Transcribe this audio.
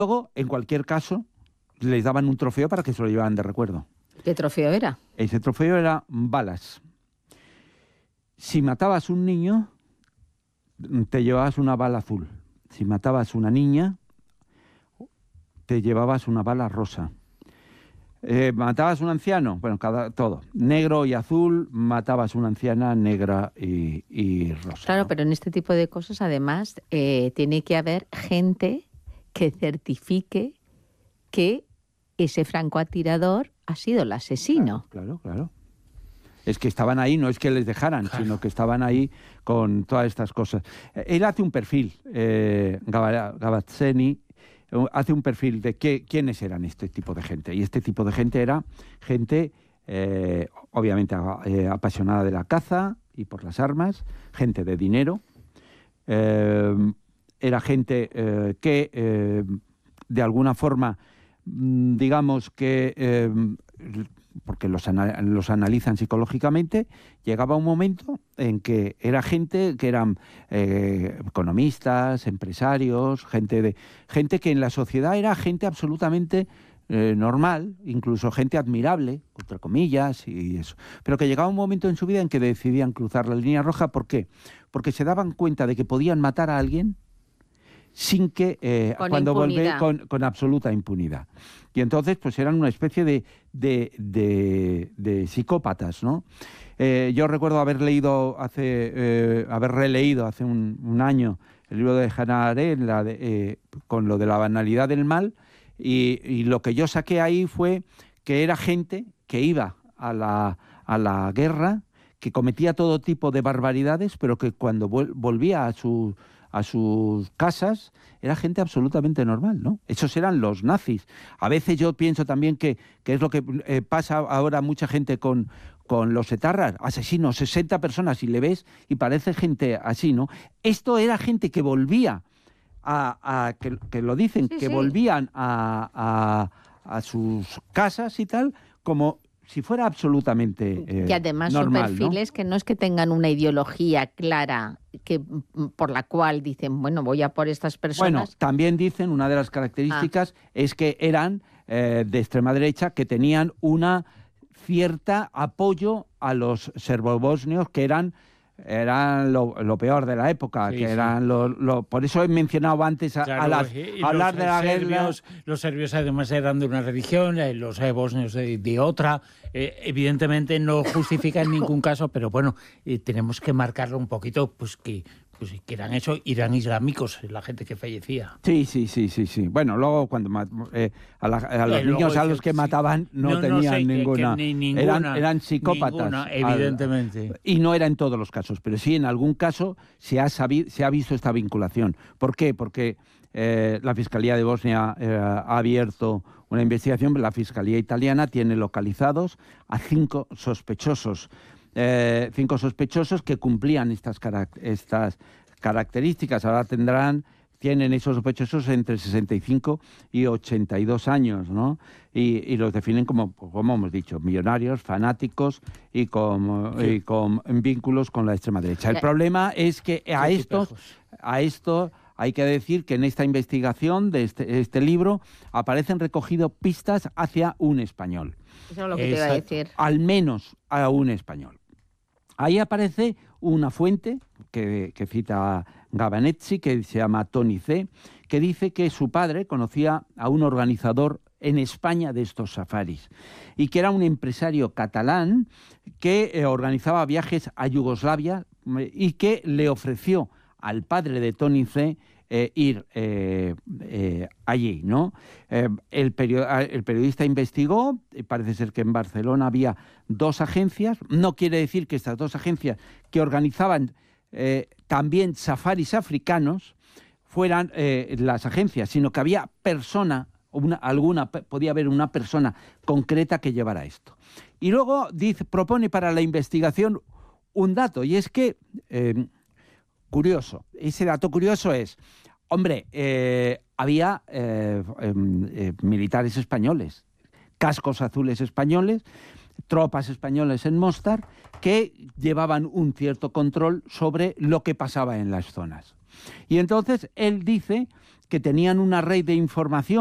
Luego, en cualquier caso, les daban un trofeo para que se lo llevaran de recuerdo. ¿Qué trofeo era? Ese trofeo era balas. Si matabas un niño, te llevabas una bala azul. Si matabas una niña, te llevabas una bala rosa. ¿Matabas un anciano? Bueno, todo. Negro y azul, matabas una anciana negra y rosa. Claro, ¿no? pero en este tipo de cosas, además, tiene que haber gente que certifique que ese francotirador ha sido el asesino. Claro. Es que estaban ahí, no es que les dejaran, sino que estaban ahí con todas estas cosas. Él hace un perfil, Gavazzeni, hace un perfil de quiénes eran este tipo de gente. Y este tipo de gente era gente, obviamente, apasionada de la caza y por las armas, gente de dinero. Era gente que, de alguna forma, digamos que, porque los analizan psicológicamente, llegaba un momento en que era gente que eran economistas, empresarios, gente que en la sociedad era gente absolutamente normal, incluso gente admirable, entre comillas, y eso. Pero que llegaba un momento en su vida en que decidían cruzar la línea roja. ¿Por qué? Porque se daban cuenta de que podían matar a alguien sin que con absoluta impunidad. Y entonces pues eran una especie de psicópatas, ¿no? Yo recuerdo haber releído hace un año el libro de Hannah Arendt con lo de la banalidad del mal, y lo que yo saqué ahí fue que era gente que iba a la guerra, que cometía todo tipo de barbaridades, pero que cuando volvía a sus casas era gente absolutamente normal, ¿no? Esos eran los nazis. A veces yo pienso también que es lo que pasa ahora mucha gente con los etarras, asesinos, 60 personas, y le ves y parece gente así, ¿no? Esto era gente que volvía que lo dicen, sí, que sí. volvían a sus casas y tal, como si fuera absolutamente y además normal, son perfiles, ¿no? Que no es que tengan una ideología clara por la cual dicen, bueno, voy a por estas personas. Bueno, también dicen, una de las características es que eran de extrema derecha, que tenían una cierta apoyo a los serbobosnios, que eran lo peor de la época, sí, que sí. eran por eso he mencionado antes hablar de la guerra. Los serbios además eran de una religión, los bosnios de otra. Evidentemente no justifica en ningún caso, pero bueno, tenemos que marcarlo un poquito, pues que eran eso, eran islámicos, la gente que fallecía. Sí. Bueno, luego cuando a los niños a los que mataban no tenían ninguna. Eran psicópatas. Ninguna, evidentemente. Y no era en todos los casos, pero sí en algún caso se ha visto esta vinculación. ¿Por qué? Porque la Fiscalía de Bosnia ha abierto una investigación, la Fiscalía italiana tiene localizados a 5 sospechosos. 5 sospechosos que cumplían estas características. Ahora tienen esos sospechosos entre 65 y 82 años, ¿no? Y los definen como hemos dicho, millonarios, fanáticos y con vínculos con la extrema derecha. El problema es que a esto hay que decir que en esta investigación de este libro aparecen recogidas pistas hacia un español. Eso es lo que te iba a decir. Al menos a un español. Ahí aparece una fuente que cita Gavanezzi, que se llama Tony C., que dice que su padre conocía a un organizador en España de estos safaris y que era un empresario catalán que organizaba viajes a Yugoslavia y que le ofreció al padre de Tony C. Ir allí, ¿no? El periodista investigó, y parece ser que en Barcelona había 2 agencias. No quiere decir que estas 2 agencias que organizaban también safaris africanos fueran las agencias, sino que había podía haber una persona concreta que llevara esto. Y luego propone para la investigación un dato, y es que curioso. Ese dato curioso es, hombre, había militares españoles, cascos azules españoles, tropas españoles en Mostar, que llevaban un cierto control sobre lo que pasaba en las zonas. Y entonces él dice que tenían una red de información